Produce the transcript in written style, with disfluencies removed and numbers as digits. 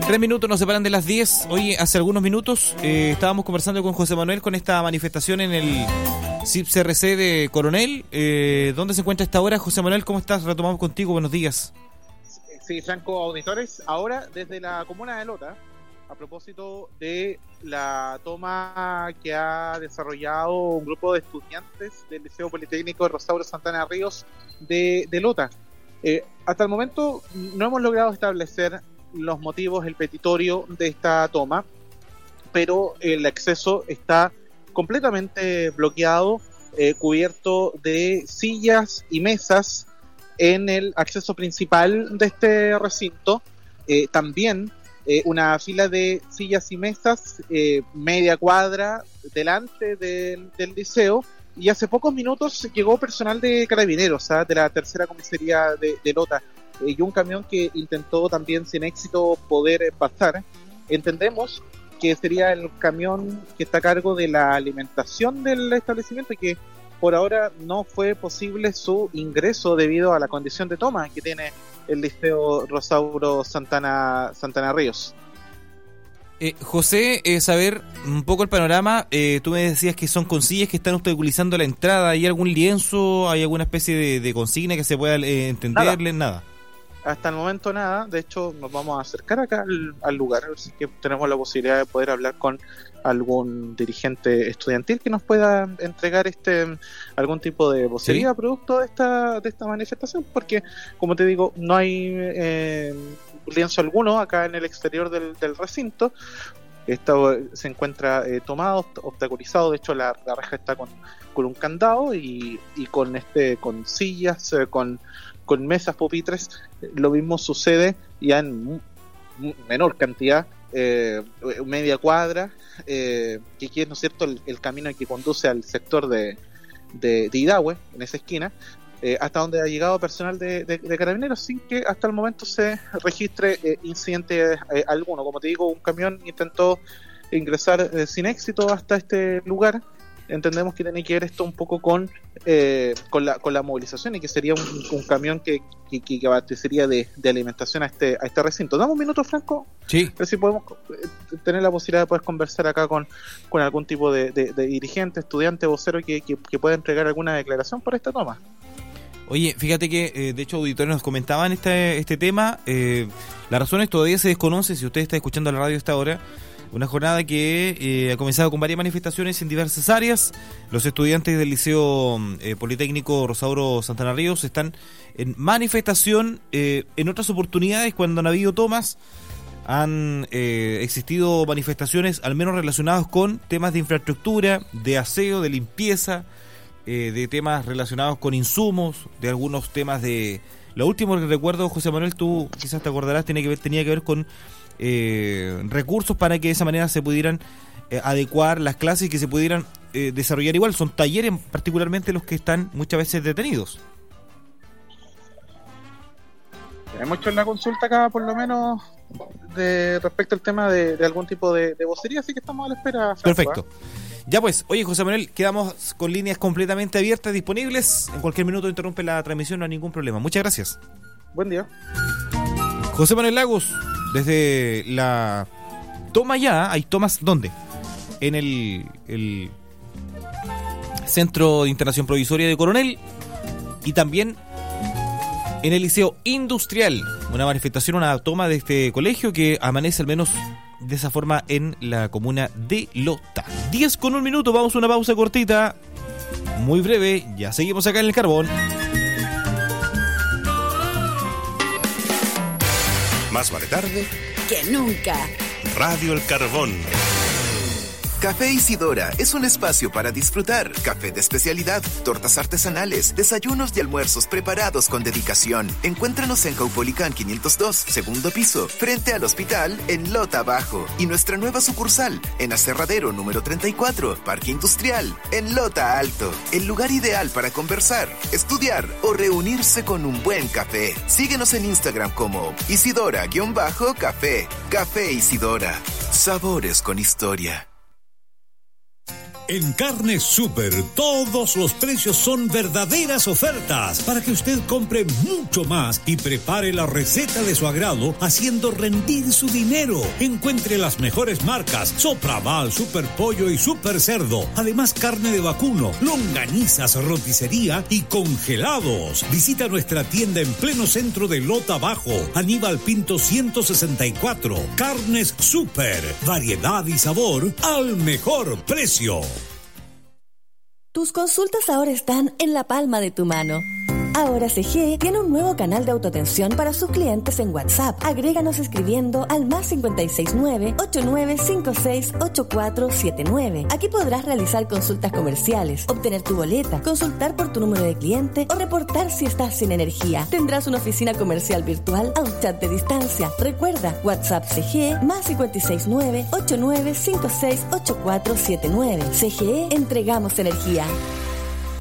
3 minutos nos separan de las 10. Oye, hace algunos minutos estábamos conversando con José Manuel con esta manifestación en el CIP-CRC de Coronel. ¿Dónde se encuentra esta hora? José Manuel, ¿cómo estás? Retomamos contigo, buenos días. Sí, Franco, auditores, ahora desde la comuna de Lota, a propósito de la toma que ha desarrollado un grupo de estudiantes del Liceo Politécnico Rosauro Santana Ríos de Lota. Hasta el momento no hemos logrado establecer los motivos, el petitorio de esta toma, pero el acceso está completamente bloqueado, cubierto de sillas y mesas en el acceso principal de este recinto. También una fila de sillas y mesas, media cuadra delante del liceo, y hace pocos minutos llegó personal de Carabineros, de la tercera comisaría de Lota, y un camión que intentó también sin éxito poder pasar. Entendemos que sería el camión que está a cargo de la alimentación del establecimiento y que por ahora no fue posible su ingreso debido a la condición de toma que tiene el Liceo Rosauro Santana Ríos. José, saber un poco el panorama. Tú me decías que son consignas que están obstaculizando la entrada. ¿Hay algún lienzo? ¿Hay alguna especie de consigna que se pueda entenderle? Nada. Hasta el momento nada. De hecho, nos vamos a acercar acá al lugar, así que tenemos la posibilidad de poder hablar con algún dirigente estudiantil que nos pueda entregar algún tipo de vocería, ¿sí?, producto de esta manifestación, porque, como te digo, no hay lienzo alguno acá en el exterior del recinto. Esto se encuentra tomado, obstaculizado. De hecho, la reja está con un candado y con sillas, con mesas, pupitres. Lo mismo sucede ya en menor cantidad, media cuadra, que es, ¿no es cierto?, el camino que conduce al sector de Idahue, en esa esquina, hasta donde ha llegado personal de Carabineros, sin que hasta el momento se registre incidente alguno. Como te digo, un camión intentó ingresar sin éxito hasta este lugar. Entendemos que tiene que ver esto un poco con la movilización, y que sería un camión que abastecería de alimentación a este recinto. ¿Damos un minuto, Franco? Sí. A ver si podemos tener la posibilidad de poder conversar acá con algún tipo de dirigente, estudiante, vocero que pueda entregar alguna declaración por esta toma. Oye, fíjate que de hecho auditores nos comentaban este tema. Las razones todavía se desconocen. Si usted está escuchando la radio a esta hora, una jornada que ha comenzado con varias manifestaciones en diversas áreas. Los estudiantes del Liceo Politécnico Rosauro Santana Ríos están en manifestación. En otras oportunidades, cuando han habido tomas, han existido manifestaciones al menos relacionadas con temas de infraestructura, de aseo, de limpieza, de temas relacionados con insumos, de algunos temas de... Lo último que recuerdo, José Manuel, tú quizás te acordarás, tenía que ver con recursos para que de esa manera se pudieran adecuar las clases y que se pudieran desarrollar igual. Son talleres particularmente los que están muchas veces detenidos. Hemos hecho una consulta acá, por lo menos, respecto al tema de algún tipo de vocería, así que estamos a la espera, Franco. Perfecto. Ya pues, oye, José Manuel, quedamos con líneas completamente abiertas, disponibles. En cualquier minuto interrumpe la transmisión, no hay ningún problema. Muchas gracias. Buen día. José Manuel Lagos, desde la toma ya, hay tomas, ¿dónde? En el Centro de Internación Provisoria de Coronel y también en el Liceo Industrial. Una manifestación, una toma de este colegio que amanece al menos de esa forma en la comuna de Lota. 10:01, vamos a una pausa cortita, muy breve, ya seguimos acá en El Carbón. Más vale tarde que nunca. Radio El Carbón. Café Isidora es un espacio para disfrutar. Café de especialidad, tortas artesanales, desayunos y almuerzos preparados con dedicación. Encuéntranos en Caupolicán 502, segundo piso, frente al hospital en Lota Bajo. Y nuestra nueva sucursal en Aserradero número 34, Parque Industrial, en Lota Alto. El lugar ideal para conversar, estudiar o reunirse con un buen café. Síguenos en Instagram como Isidora-Café. Café Isidora. Sabores con historia. En Carnes Super, todos los precios son verdaderas ofertas para que usted compre mucho más y prepare la receta de su agrado haciendo rendir su dinero. Encuentre las mejores marcas: Sopraval, Super Pollo y Super Cerdo. Además, carne de vacuno, longanizas, roticería y congelados. Visita nuestra tienda en pleno centro de Lota Bajo, Aníbal Pinto 164. Carnes Super, variedad y sabor al mejor precio. Tus consultas ahora están en la palma de tu mano. Ahora CGE tiene un nuevo canal de autoatención para sus clientes en WhatsApp. Agréganos escribiendo al +569 8956 8479. Aquí podrás realizar consultas comerciales, obtener tu boleta, consultar por tu número de cliente o reportar si estás sin energía. Tendrás una oficina comercial virtual a un chat de distancia. Recuerda, WhatsApp CGE +569 8956 8479. CGE, entregamos energía.